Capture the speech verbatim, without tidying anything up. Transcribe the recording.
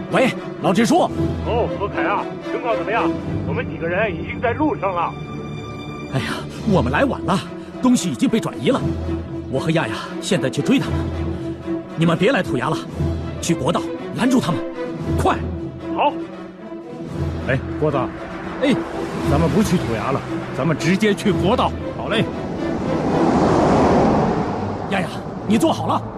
喂，老支书。 哦，何凯啊，情况怎么样？我们几个人已经在路上了。 哎呀，我们来晚了，东西已经被转移了。我和亚亚现在去追他们，你们别来土崖了，去国道拦住他们，快！ 好。 哎，郭子， 哎， 咱们不去土崖了，咱们直接去国道。 好嘞。亚亚，你坐好了。